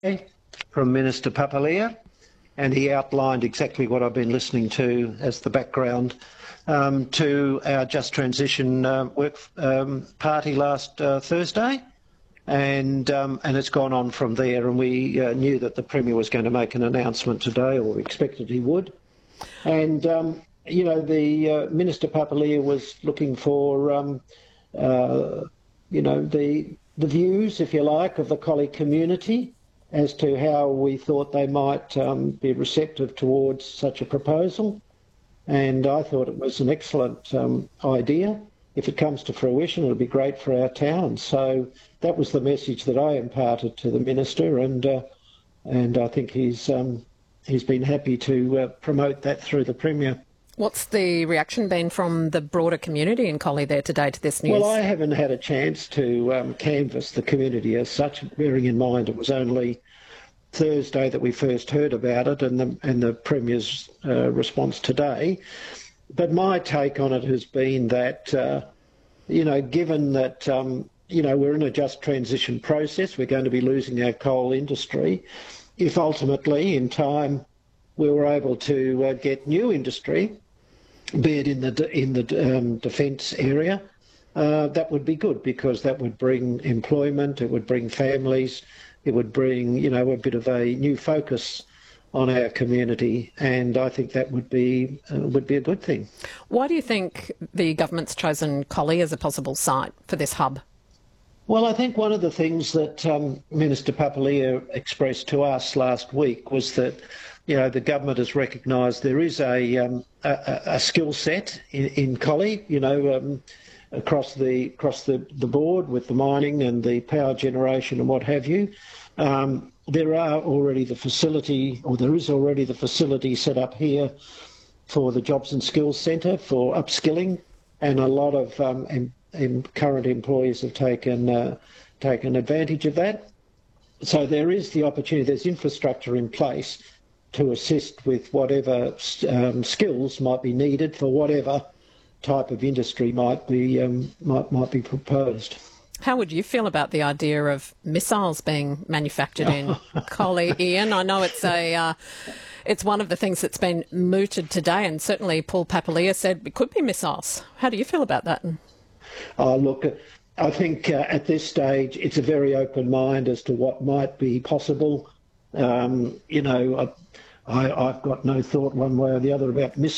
from Minister Papalia, and he outlined exactly what I've been listening to as the background to our Just Transition work party last Thursday, and it's gone on from there. And we knew that the Premier was going to make an announcement today, or we expected he would. And you know, the Minister Papalia was looking for you know, the views, if you like, of the colleague community as to how we thought they might be receptive towards such a proposal. And I thought it was an excellent idea. If it comes to fruition, it'll be great for our town. So that was the message that I imparted to the Minister, and I think he's been happy to promote that through the Premier. What's the reaction been from the broader community in Collie there today to this news? Well, I haven't had a chance to canvass the community as such, bearing in mind it was only Thursday that we first heard about it, and the Premier's response today. But my take on it has been that, you know, given that, you know, we're in a just transition process, we're going to be losing our coal industry. If ultimately, in time, we were able to get new industry, be it in the defence area, that would be good, because that would bring employment, it would bring families, it would bring, you know, a bit of a new focus on our community, and I think that would be a good thing. Why do you think the government's chosen Collie as a possible site for this hub? Well, I think one of the things that Minister Papalia expressed to us last week was that, you know, the government has recognised there is a skill set in Collie, you know, across the board with the mining and the power generation and what have you. There are already the facility, or there is already the facility set up here for the Jobs and Skills Centre for upskilling, and a lot of current employees have taken advantage of that. So there is the opportunity, there's infrastructure in place to assist with whatever skills might be needed for whatever type of industry might be proposed. How would you feel about the idea of missiles being manufactured in Collie, Ian? I know it's one of the things that's been mooted today, and certainly Paul Papalia said it could be missiles. How do you feel about that? Oh, look, I think at this stage it's a very open mind as to what might be possible. You know, I've got no thought one way or the other about missiles.